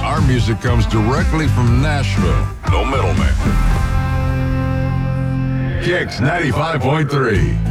Our music comes directly from Nashville. No middleman. Kicks 95.3.